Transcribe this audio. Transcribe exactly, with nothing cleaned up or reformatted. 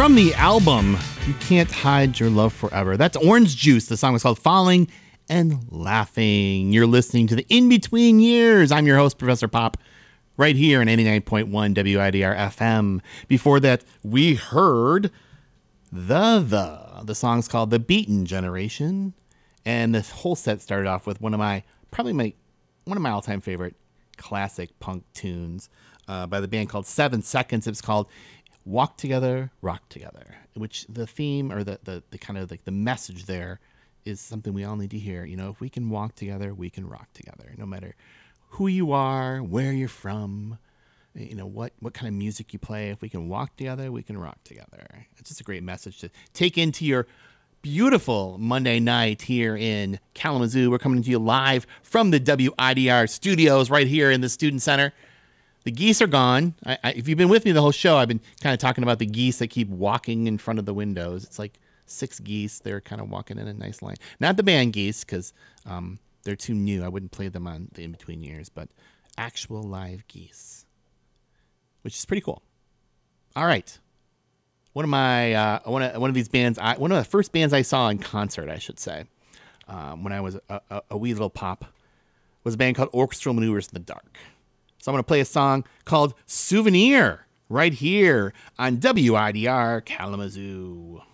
From the album, You Can't Hide Your Love Forever. That's Orange Juice. The song was called Falling and Laughing. You're listening to the In Between Years. I'm your host, Professor Pop, right here on eighty-nine point one W I D R F M. Before that, we heard The The. The song's called The Beaten Generation. And this whole set started off with one of my, probably my, one of my all-time favorite classic punk tunes uh, by the band called Seven Seconds. It's called Walk Together, Rock Together, which the theme or the, the, the kind of like the message there is something we all need to hear. You know, if we can walk together, we can rock together, no matter who you are, where you're from, you know, what, what kind of music you play. If we can walk together, we can rock together. It's just a great message to take into your beautiful Monday night here in Kalamazoo. We're coming to you live from the W I D R studios right here in the Student Center. The geese are gone. I, I, if you've been with me the whole show, I've been kind of talking about the geese that keep walking in front of the windows. It's like six geese. They're kind of walking in a nice line. Not the band geese, because um, they're too new. I wouldn't play them on the In-Between Years, but actual live geese, which is pretty cool. All right. One of my uh, one of one of these bands, I, one of the first bands I saw in concert, I should say, um, when I was a, a, a wee little pop, was a band called Orchestral Maneuvers in the Dark. So I'm going to play a song called Souvenir right here on W I D R Kalamazoo.